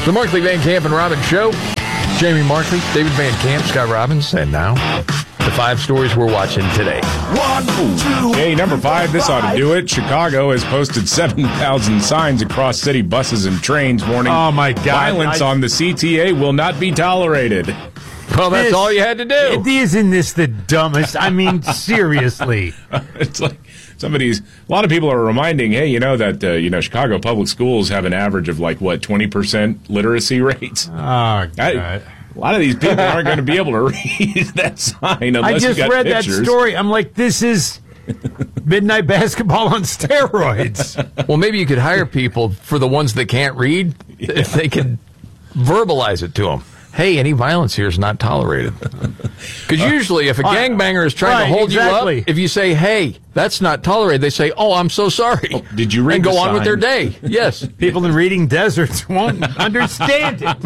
The Markley, Van Camp, and Robbins Show. Jamie Markley, David Van Camp, Scott Robbins, and now the 5 stories we're watching today. 1, 2. Hey, number 5, this ought to do it. Chicago has posted 7,000 signs across city buses and trains warning violence on the CTA will not be tolerated. Well, that's all you had to do. Isn't this the dumbest? I mean, seriously. It's like a lot of people are reminding, hey, you know that, Chicago public schools have an average of 20% literacy rates. Oh, God. A lot of these people aren't going to be able to read that sign unless I just you got read pictures. that story. I'm like, this is midnight basketball on steroids. Well, maybe you could hire people for the ones that can't read if they could verbalize it to them. Hey, any violence here is not tolerated. Because usually if a gangbanger is trying to hold you up, if you say, hey, that's not tolerated, they say, oh, I'm so sorry. Oh, did you read and the go on sign? with their day. Yes. People in reading deserts won't understand it.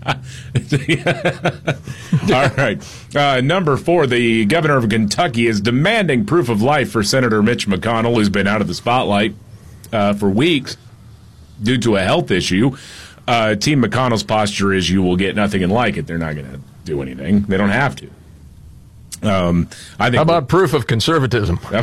All right. Number 4, the governor of Kentucky is demanding proof of life for Senator Mitch McConnell, who's been out of the spotlight for weeks due to a health issue. Team McConnell's posture is you will get nothing and like it. They're not going to do anything. They don't have to. I think. How about proof of conservatism? Can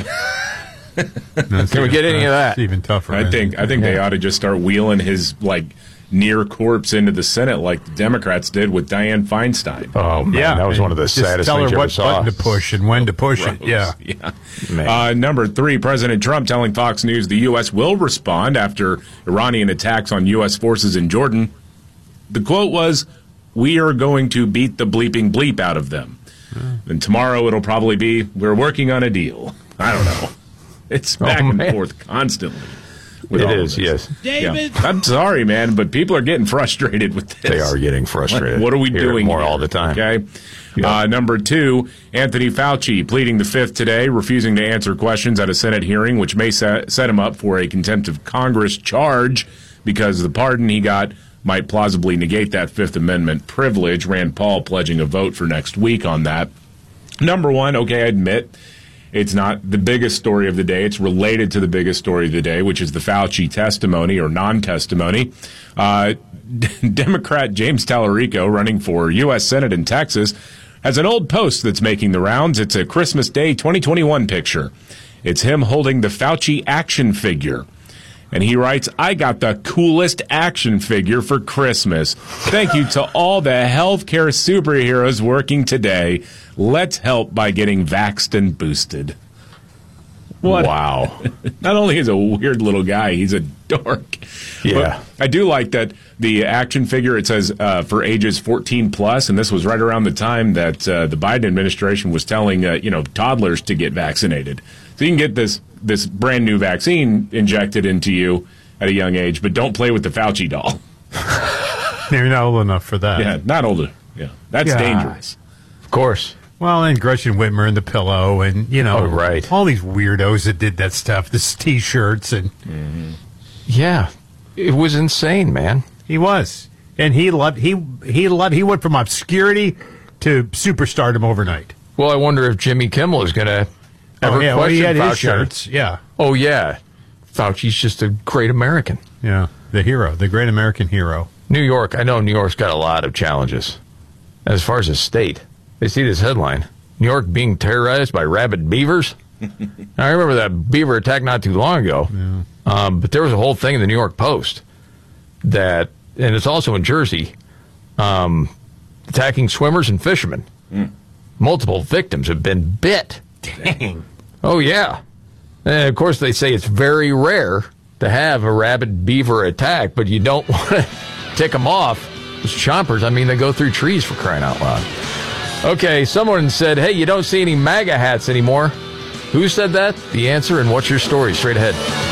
we get any of that? It's even tougher. I think they ought to just start wheeling his near corpse into the Senate like the Democrats did with Dianne Feinstein. Oh man, that was one of the saddest tell things her you ever what saw. button to push and when to push it. Yeah. Number 3, President Trump telling Fox News the U.S. will respond after Iranian attacks on U.S. forces in Jordan. The quote was, "We are going to beat the bleeping bleep out of them." And tomorrow it'll probably be, "We're working on a deal." I don't know. It's back and forth constantly. It is, yes. David. Yeah. I'm sorry, man, but people are getting frustrated with this. They are getting frustrated. What are we Hear it doing more here? all the time? Okay. Yep. Number 2, Anthony Fauci pleading the 5th today, refusing to answer questions at a Senate hearing, which may set him up for a contempt of Congress charge because the pardon he got might plausibly negate that Fifth Amendment privilege. Rand Paul pledging a vote for next week on that. Number 1, okay, I admit, it's not the biggest story of the day. It's related to the biggest story of the day, which is the Fauci testimony or non-testimony. Democrat James Tallarico, running for U.S. Senate in Texas, has an old post that's making the rounds. It's a Christmas Day 2021 picture. It's him holding the Fauci action figure. And he writes, "I got the coolest action figure for Christmas. Thank you to all the healthcare superheroes working today. Let's help by getting vaxxed and boosted." What? Wow. Not only is a weird little guy, he's a dork. Yeah. But I do like that the action figure, it says for ages 14 plus, and this was right around the time that the Biden administration was telling toddlers to get vaccinated. So you can get this brand new vaccine injected into you at a young age, but don't play with the Fauci doll. You're not old enough for that. Yeah, not old. Yeah, that's dangerous. Of course. Well, and Gretchen Whitmer and the pillow, and right. all these weirdos that did that stuff. This T-shirts and Yeah, it was insane, man. he was, and he went from obscurity to superstardom overnight. Well, I wonder if Jimmy Kimmel is going to ever he question had Fauci. his shirts. Yeah, Oh, yeah. Fauci's just a great American. yeah, the hero, the great American hero. New York, I know New York's got a lot of challenges. As far as the state, they see this headline, New York being terrorized by rabid beavers. I remember that beaver attack not too long ago. Yeah. But there was a whole thing in the New York Post and it's also in Jersey, attacking swimmers and fishermen. Multiple victims have been bit. Dang. Oh, yeah. And of course, they say it's very rare to have a rabid beaver attack, but you don't want to tick them off. Those chompers, they go through trees for crying out loud. Okay, someone said, hey, you don't see any MAGA hats anymore. Who said that? The answer and what's your story? Straight ahead.